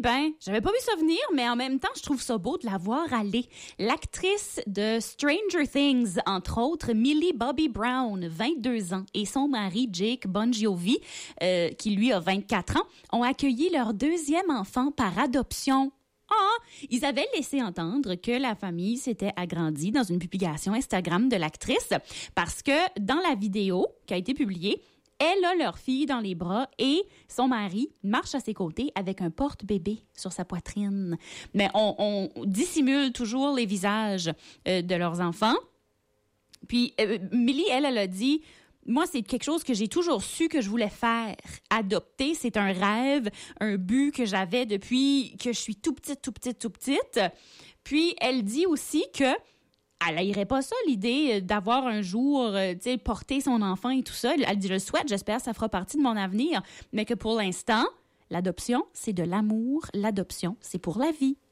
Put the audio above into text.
ben, j'avais pas vu ça venir, mais en même temps, je trouve ça beau de la voir aller. L'actrice de Stranger Things, entre autres, Millie Bobby Brown, 22 ans, et son mari, Jake Bongiovi, qui lui a 24 ans, ont accueilli leur deuxième enfant par adoption. Ils avaient laissé entendre que la famille s'était agrandie dans une publication Instagram de l'actrice parce que dans la vidéo qui a été publiée, elle a leur fille dans les bras et son mari marche à ses côtés avec un porte-bébé sur sa poitrine. Mais on dissimule toujours les visages de leurs enfants. Puis Millie, elle a dit... Moi, c'est quelque chose que j'ai toujours su que je voulais faire. Adopter, c'est un rêve, un but que j'avais depuis que je suis tout petite. Puis, elle dit aussi que elle n'irait pas ça, l'idée d'avoir un jour, porter son enfant et tout ça. Elle dit, je le souhaite, j'espère que ça fera partie de mon avenir. Mais que pour l'instant, l'adoption, c'est de l'amour. L'adoption, c'est pour la vie.